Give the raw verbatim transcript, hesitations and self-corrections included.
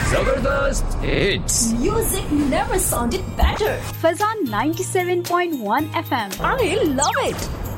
Zabardast hits. Music never sounded better. Fazan ninety-seven point one F M. I love it.